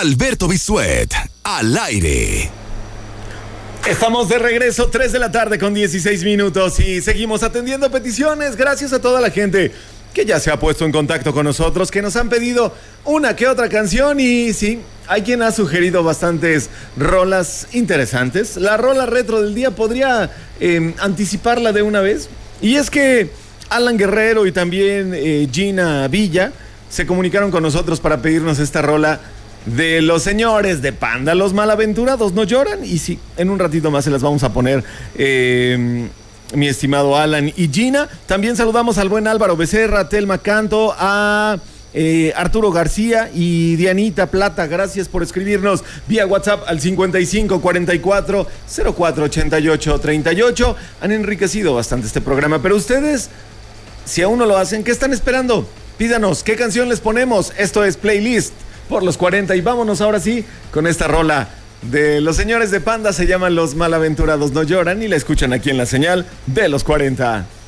Alberto Bisuet, al aire. Estamos de regreso, 3 de la tarde con 16 minutos y seguimos atendiendo peticiones. Gracias a toda la gente que ya se ha puesto en contacto con nosotros, que nos han pedido una que otra canción y sí, hay quien ha sugerido bastantes rolas interesantes. La rola retro del día podría anticiparla de una vez. Y es que Alan Guerrero y también Gina Villa se comunicaron con nosotros para pedirnos esta rola de los señores de Panda. Los malaventurados no lloran. Y sí, en un ratito más se las vamos a poner, mi estimado Alan y Gina. También saludamos al buen Álvaro Becerra, a Telma Canto, a Arturo García y Dianita Plata. Gracias por escribirnos vía WhatsApp al 55 44 04 88 38. Han enriquecido bastante este programa, pero ustedes, si aún no lo hacen, ¿qué están esperando? Pídanos, ¿qué canción les ponemos? Esto es Playlist por los 40 y vámonos ahora sí con esta rola de los señores de Panda. Se llaman Los Malaventurados No Lloran y la escuchan aquí en la señal de los 40.